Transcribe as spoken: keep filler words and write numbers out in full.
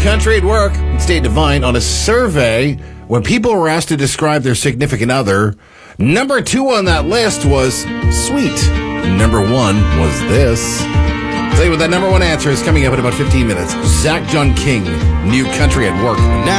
Country at Work, State Divine, on a survey when people were asked to describe their significant other. Number two on that list was sweet. Number one was this. I'll tell you what that number one answer is coming up in about fifteen minutes. Zach John King, New Country at Work. Now